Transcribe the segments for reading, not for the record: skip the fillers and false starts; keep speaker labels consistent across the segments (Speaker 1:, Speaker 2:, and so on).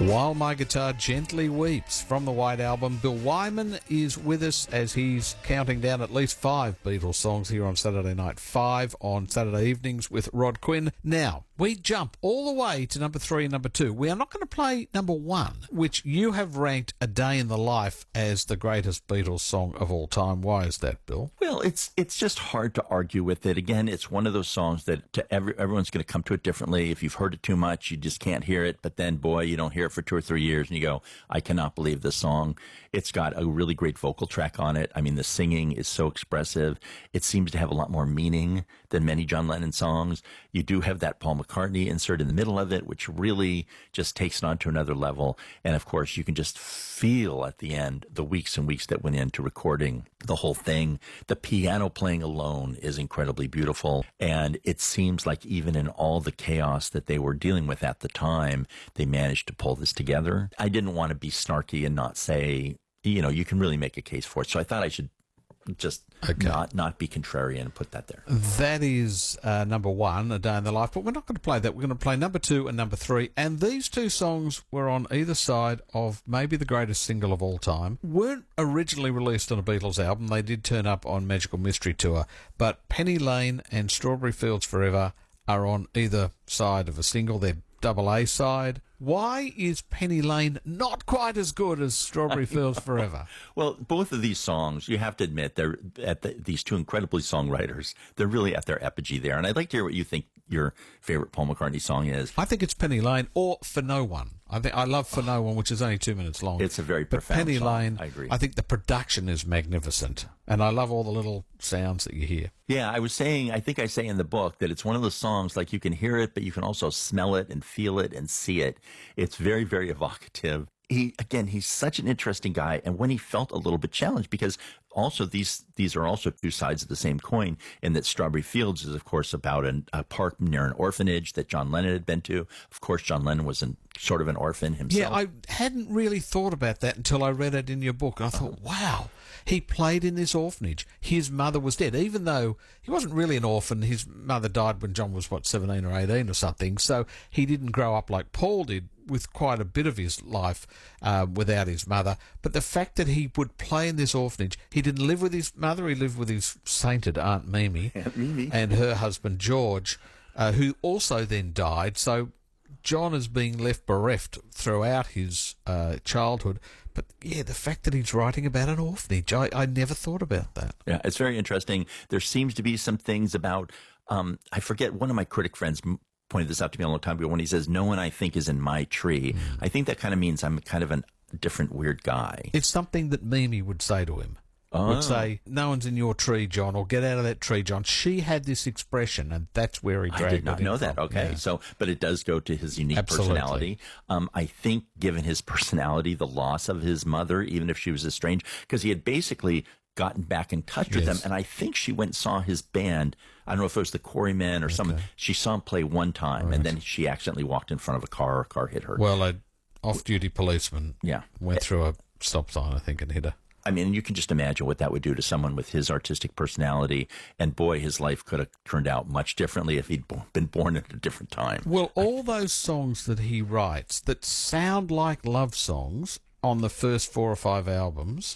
Speaker 1: While My Guitar Gently Weeps from the White Album. Bill Wyman is with us as he's counting down at least 5 Beatles songs here on Saturday Night 5 on Saturday evenings with Rod Quinn. Now, we jump all the way to number 3 and number 2. We are not going to play number 1, which you have ranked A Day in the Life as the greatest Beatles song of all time. Why is that, Bill?
Speaker 2: Well, it's just hard to argue with it. Again, it's one of those songs that everyone's going to come to it differently. If you've heard it too much, you just can't hear it. But then, boy, you don't hear it for 2 or 3 years and you go, I cannot believe this song. It's got a really great vocal track on it. I mean, the singing is so expressive. It seems to have a lot more meaning than many John Lennon songs. You do have that Paul McCartney insert in the middle of it, which really just takes it on to another level. And of course, you can just feel at the end the weeks and weeks that went into recording the whole thing. The piano playing alone is incredibly beautiful. And it seems like even in all the chaos that they were dealing with at the time, they managed to pull this together. I didn't want to be snarky and not say, you can really make a case for it. So I thought I should just not be contrarian and put that there.
Speaker 1: That is number 1, A Day in the Life, but we're not going to play that. We're going to play number 2 and number 3, and these 2 songs were on either side of maybe the greatest single of all time. Weren't originally released on a Beatles album. They did turn up on Magical Mystery Tour, but Penny Lane and Strawberry Fields Forever are on either side of a single. They're double A side. Why is Penny Lane not quite as good as Strawberry Fields Forever?
Speaker 2: Well, both of these songs, you have to admit, they're these 2 incredibly songwriters. They're really at their apogee there. And I'd like to hear what you think your favorite Paul McCartney song is.
Speaker 1: I think it's Penny Lane or For No One. I love For No One, which is only 2 minutes long.
Speaker 2: It's a very
Speaker 1: but
Speaker 2: profound
Speaker 1: Penny
Speaker 2: song.
Speaker 1: Lane,
Speaker 2: I agree.
Speaker 1: I think the production is magnificent. And I love all the little sounds that you hear.
Speaker 2: Yeah, I think I say in the book that it's one of those songs like you can hear it, but you can also smell it and feel it and see it. It's very, very evocative. He's such an interesting guy. And when he felt a little bit challenged, because also these are also 2 sides of the same coin, in that Strawberry Fields is, of course, about a park near an orphanage that John Lennon had been to. Of course, John Lennon was sort of an orphan himself.
Speaker 1: Yeah, I hadn't really thought about that until I read it in your book. And I thought, wow, he played in this orphanage. His mother was dead, even though he wasn't really an orphan. His mother died when John was, 17 or 18 or something. So he didn't grow up like Paul did, with quite a bit of his life without his mother. But the fact that he would play in this orphanage, he didn't live with his mother, he lived with his sainted Aunt Mimi, and her husband George, who also then died. So John is being left bereft throughout his childhood. But yeah, the fact that he's writing about an orphanage, I never thought about that.
Speaker 2: Yeah, it's very interesting. There seems to be some things about, I forget, one of my critic friends pointed this out to me a long time ago when he says, no one I think is in my tree. I think that kind of means I'm kind of a different weird guy.
Speaker 1: It's something that Mimi would say to him. Would say, no one's in your tree, John, or get out of that tree, John. She had this expression, and that's where he dragged it.
Speaker 2: I did not know that.
Speaker 1: From.
Speaker 2: Okay.
Speaker 1: Yeah.
Speaker 2: So, but it does go to his unique personality. I think given his personality, the loss of his mother, even if she was estranged, because he had basically gotten back in touch with them. And I think she went and saw his band. I don't know if it was the Quarrymen or something. She saw him play one time, and then she accidentally walked in front of a car, or a car hit her.
Speaker 1: Well, an off-duty policeman went through a stop sign, I think, and hit her.
Speaker 2: I mean, you can just imagine what that would do to someone with his artistic personality. And boy, his life could have turned out much differently if he'd been born at a different time.
Speaker 1: Well, all those songs that he writes that sound like love songs on the first 4 or 5 albums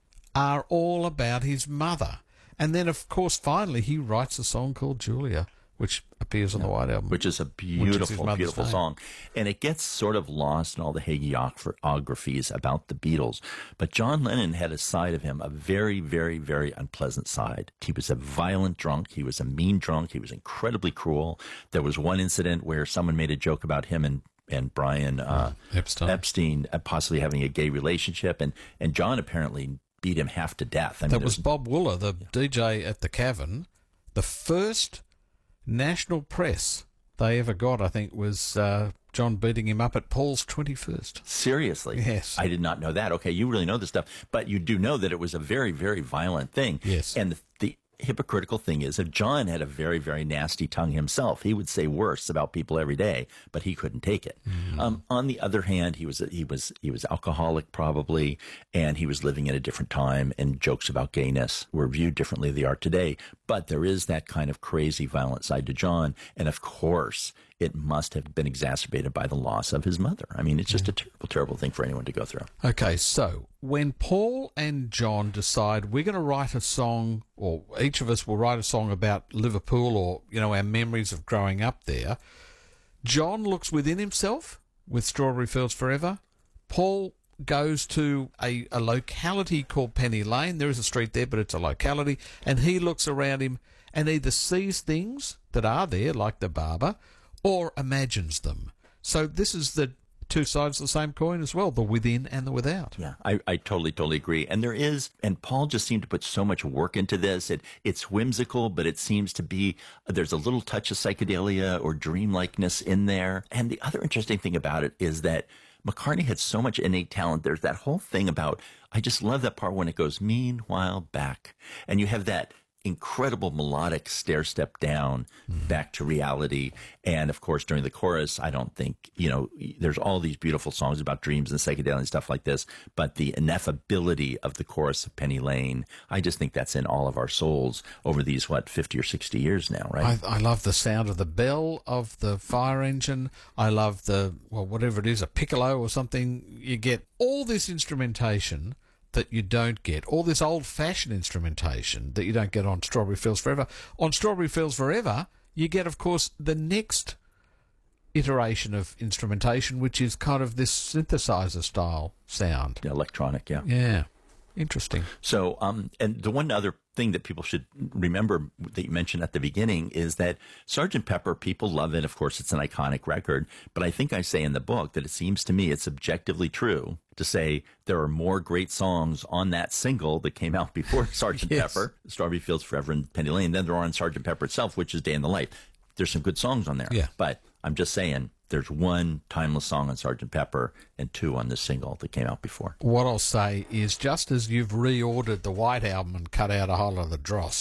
Speaker 1: are all about his mother. And then, of course, finally he writes a song called Julia, which appears on the White Album.
Speaker 2: Which is a beautiful, beautiful song. And it gets sort of lost in all the hagiographies about the Beatles. But John Lennon had a side of him, a very, very, very unpleasant side. He was a violent drunk. He was a mean drunk. He was incredibly cruel. There was one incident where someone made a joke about him and Brian Epstein possibly having a gay relationship. And John apparently beat him half to death. I mean,
Speaker 1: that was Bob Wooler, the DJ at the Cavern. The first national press they ever got, I think, was John beating him up at Paul's 21st.
Speaker 2: Seriously?
Speaker 1: Yes.
Speaker 2: I did not know that. Okay, you really know this stuff. But you do know that it was a very, very violent thing.
Speaker 1: Yes.
Speaker 2: And the hypocritical thing is, if John had a very, very nasty tongue himself, he would say worse about people every day, but he couldn't take it. On the other hand, he was alcoholic probably, and he was living in a different time, and jokes about gayness were viewed differently than they are today. But there is that kind of crazy, violent side to John, and of course, it must have been exacerbated by the loss of his mother. I mean, it's just a terrible, terrible thing for anyone to go through.
Speaker 1: Okay, so when Paul and John decide we're going to write a song, or each of us will write a song about Liverpool or, our memories of growing up there, John looks within himself with Strawberry Fields Forever. Paul goes to a locality called Penny Lane. There is a street there, but it's a locality. And he looks around him and either sees things that are there, like the barber, or imagines them. So this is the two sides of the same coin as well, the within and the without.
Speaker 2: Yeah, I totally agree. And and Paul just seemed to put so much work into this. It's whimsical, but it seems to be, there's a little touch of psychedelia or dreamlikeness in there. And the other interesting thing about it is that McCartney had so much innate talent. There's that whole thing about, I just love that part when it goes, meanwhile back. And you have that incredible melodic stair step down back to reality. And of course, during the chorus, I don't think, there's all these beautiful songs about dreams and psychedelia and stuff like this, but the ineffability of the chorus of Penny Lane, I just think that's in all of our souls over these, 50 or 60 years now, right?
Speaker 1: I love the sound of the bell of the fire engine. I love whatever it is, a piccolo or something. You get all this instrumentation that you don't get, all this old-fashioned instrumentation that you don't get on Strawberry Fields Forever. On Strawberry Fields Forever, you get, of course, the next iteration of instrumentation, which is kind of this synthesizer-style sound.
Speaker 2: Yeah, electronic, yeah.
Speaker 1: Yeah, interesting.
Speaker 2: So, and the one other thing that people should remember that you mentioned at the beginning is that Sgt. Pepper, people love it. Of course, it's an iconic record. But I think I say in the book that it seems to me it's objectively true to say there are more great songs on that single that came out before Sgt.
Speaker 1: Yes.
Speaker 2: Pepper, Strawberry Fields Forever and Penny Lane, than there are on Sgt. Pepper itself, which is Day in the Life. There's some good songs on there.
Speaker 1: Yeah.
Speaker 2: But I'm just saying there's one timeless song on Sgt. Pepper and two on the single that came out before.
Speaker 1: What I'll say is, just as you've reordered the White Album and cut out a whole lot of the dross,